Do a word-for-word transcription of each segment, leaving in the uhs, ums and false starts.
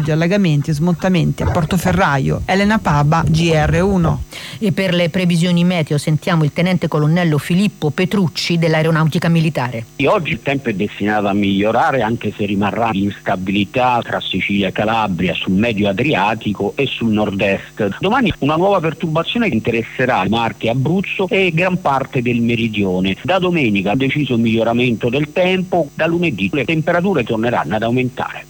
disagi, allagamenti e smottamenti a Portoferraio. Elena Paba, G R uno. E per le previsioni meteo sentiamo il tenente colonnello Filippo Petrucci dell'Aeronautica Militare. Oggi il tempo è destinato a migliorare, anche se rimarrà instabilità tra Sicilia e Calabria, sul medio Adriatico e sul nord-est. Domani una nuova perturbazione che interesserà Marche e Abruzzo e gran parte del meridione. Da domenica deciso miglioramento del tempo, da lunedì le temperature torneranno ad aumentare.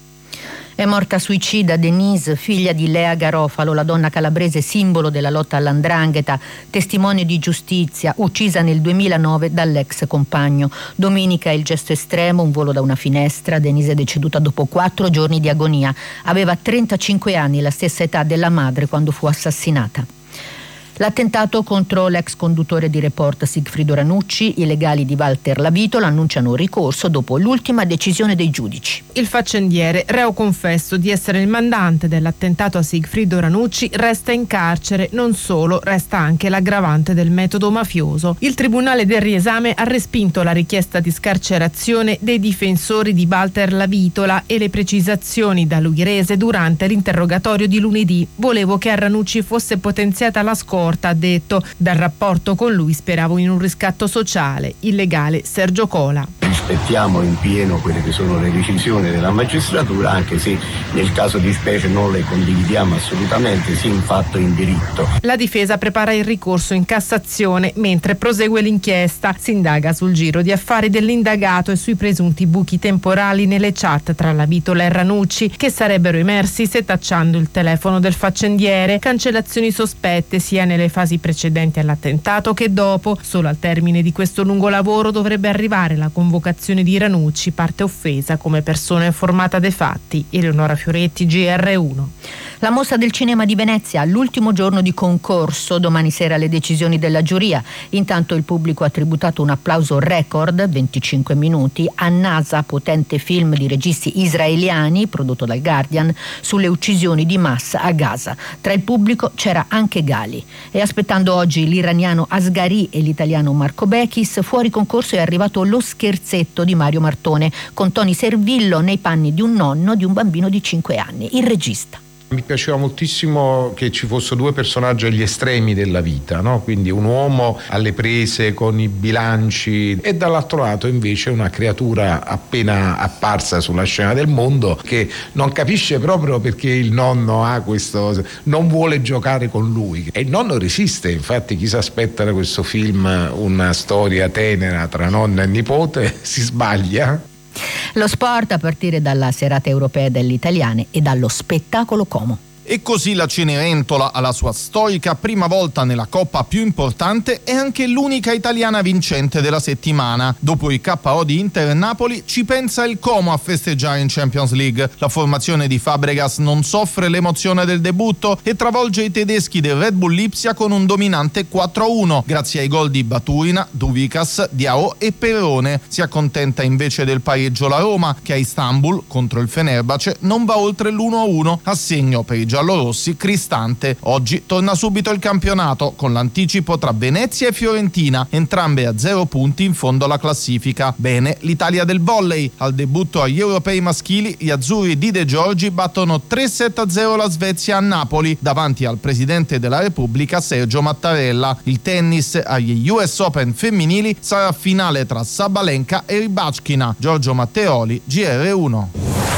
È morta suicida Denise, figlia di Lea Garofalo, la donna calabrese simbolo della lotta all''ndrangheta, testimone di giustizia, uccisa nel duemilanove dall'ex compagno. Domenica il gesto estremo, un volo da una finestra. Denise è deceduta dopo quattro giorni di agonia. Aveva trentacinque anni, la stessa età della madre quando fu assassinata. L'attentato contro l'ex conduttore di Report Sigfrido Ranucci, i legali di Walter Lavitola annunciano ricorso dopo l'ultima decisione dei giudici. Il faccendiere, reo confesso di essere il mandante dell'attentato a Sigfrido Ranucci, resta in carcere. Non solo, resta anche l'aggravante del metodo mafioso. Il Tribunale del Riesame ha respinto la richiesta di scarcerazione dei difensori di Walter Lavitola e le precisazioni da lui rese durante l'interrogatorio di lunedì. Volevo che a Ranucci fosse potenziata la scorta, ha detto. Dal rapporto con lui speravo in un riscatto sociale. Il legale Sergio Cola. Rispettiamo in pieno quelle che sono le decisioni della magistratura, anche se nel caso di specie non le condividiamo assolutamente, sia in fatto in diritto. La difesa prepara il ricorso in Cassazione mentre prosegue l'inchiesta. Si indaga sul giro di affari dell'indagato e sui presunti buchi temporali nelle chat tra Lavitola e Ranucci, che sarebbero emersi setacciando il telefono del faccendiere. Cancellazioni sospette sia nelle fasi precedenti all'attentato che dopo. Solo al termine di questo lungo lavoro dovrebbe arrivare la convocazione di Ranucci, parte offesa come persona informata dei fatti. Eleonora Fioretti, G R uno. La Mostra del Cinema di Venezia, all'ultimo giorno di concorso, domani sera le decisioni della giuria. Intanto il pubblico ha tributato un applauso record, venticinque minuti, a Nasa, potente film di registi israeliani, prodotto dal Guardian, sulle uccisioni di massa a Gaza. Tra il pubblico c'era anche Gali. E aspettando oggi l'iraniano Asghari e l'italiano Marco Bechis, fuori concorso è arrivato Lo scherzetto di Mario Martone, con Tony Servillo nei panni di un nonno di un bambino di cinque anni, il regista. Mi piaceva moltissimo che ci fossero due personaggi agli estremi della vita, no? Quindi un uomo alle prese con i bilanci e dall'altro lato invece una creatura appena apparsa sulla scena del mondo che non capisce proprio perché il nonno ha questo, non vuole giocare con lui e il nonno resiste. Infatti chi si aspetta da questo film una storia tenera tra nonna e nipote si sbaglia. Lo sport a partire dalla serata europea delle italiane e dallo spettacolo Como. E così la Cenerentola, alla sua storica prima volta nella coppa più importante, è anche l'unica italiana vincente della settimana. Dopo il K O di Inter e Napoli ci pensa il Como a festeggiare in Champions League. La formazione di Fabregas non soffre l'emozione del debutto e travolge i tedeschi del Red Bull Lipsia con un dominante quattro a uno, grazie ai gol di Batuina, Duvicas, Diao e Perrone. Si accontenta invece del pareggio la Roma, che a Istanbul contro il Fenerbahce non va oltre l'uno a uno, a segno per i giallorossi Cristante. Oggi torna subito il campionato con l'anticipo tra Venezia e Fiorentina, entrambe a zero punti in fondo alla classifica. Bene l'Italia del volley, al debutto agli europei maschili gli azzurri di De Giorgi battono tre sette a zero la Svezia a Napoli davanti al presidente della Repubblica Sergio Mattarella. Il tennis agli U S Open femminili sarà finale tra Sabalenka e Rybakina. Giorgio Matteoli, G R uno.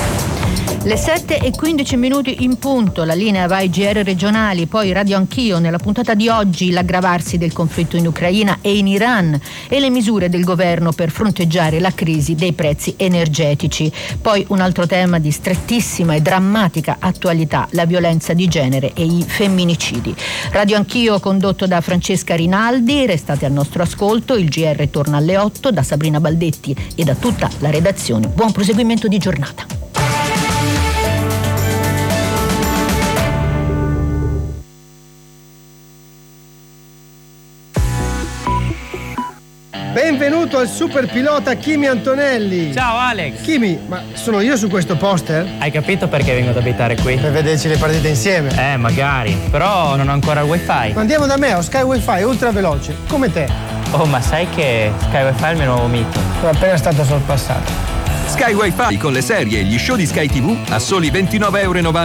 Le sette e quindici minuti in punto, la linea va ai G R regionali, poi Radio Anch'io. Nella puntata di oggi l'aggravarsi del conflitto in Ucraina e in Iran e le misure del governo per fronteggiare la crisi dei prezzi energetici. Poi un altro tema di strettissima e drammatica attualità, la violenza di genere e i femminicidi. Radio Anch'io condotto da Francesca Rinaldi, restate al nostro ascolto, il G R torna alle otto da Sabrina Baldetti e da tutta la redazione. Buon proseguimento di giornata. Benvenuto al super pilota Kimi Antonelli. Ciao Alex. Kimi, ma sono io su questo poster? Hai capito perché vengo ad abitare qui? Per vederci le partite insieme. Eh, magari, però non ho ancora il wifi. Ma andiamo da me, ho Sky Wifi ultra veloce, come te. Oh, ma sai che Sky Wifi è il mio nuovo mito? Sono appena stato sorpassato. Sky Wifi con le serie e gli show di Sky tivù a soli ventinove euro e novanta